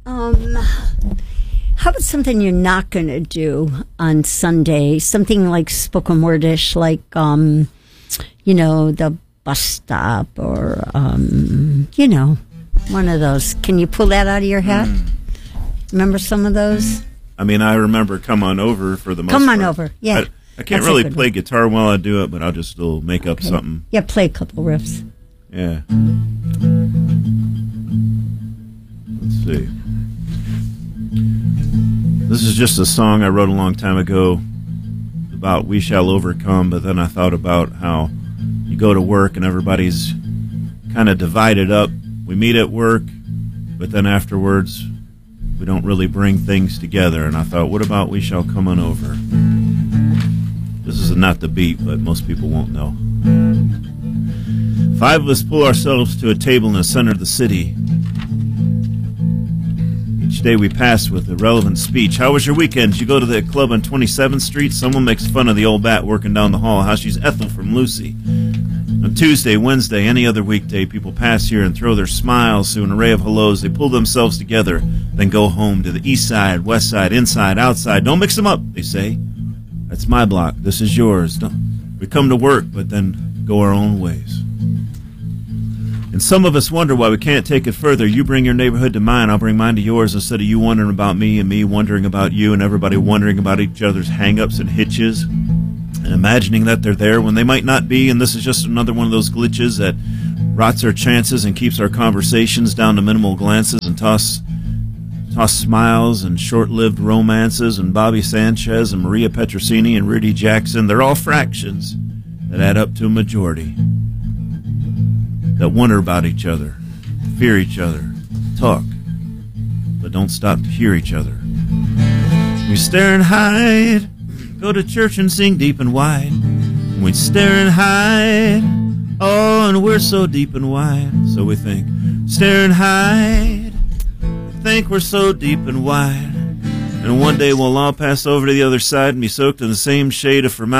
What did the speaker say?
Um, how about something you're not going to do on Sunday? Something like spoken wordish, like, the bus stop or, one of those. Can you pull that out of your hat? Remember some of those? I mean, I remember Come On Over for the most part. Come on over, yeah. I can't really play guitar while I do it, but I'll just still make up something. Yeah, play a couple riffs. Yeah. Let's see. This is just a song I wrote a long time ago about we shall overcome, but then I thought about how you go to work and everybody's kind of divided up. We meet at work, but then afterwards we don't really bring things together. And I thought, what about we shall come on over? This is not the beat, but most people won't know. 5 of us pull ourselves to a table in the center of the city. Each day we pass with a relevant speech. How was your weekend? Did you go to the club on 27th Street? Someone makes fun of the old bat working down the hall. How she's Ethel from Lucy. On Tuesday, Wednesday, any other weekday, people pass here and throw their smiles through an array of hellos. They pull themselves together, then go home to the east side, west side, inside, outside. Don't mix them up, they say. That's my block. This is yours. We come to work, but then go our own ways. And some of us wonder why we can't take it further. You bring your neighborhood to mine, I'll bring mine to yours, instead of you wondering about me and me wondering about you and everybody wondering about each other's hang-ups and hitches and imagining that they're there when they might not be. And this is just another one of those glitches that rots our chances and keeps our conversations down to minimal glances and toss smiles and short-lived romances. And Bobby Sanchez and Maria Petrosini and Rudy Jackson, they're all fractions that add up to a majority that wonder about each other, fear each other, talk, but don't stop to hear each other. We stare and hide, go to church and sing deep and wide. We stare and hide, oh, and we're so deep and wide. So we think, stare and hide, think we're so deep and wide. And one day we'll all pass over to the other side and be soaked in the same shade of formaldehyde.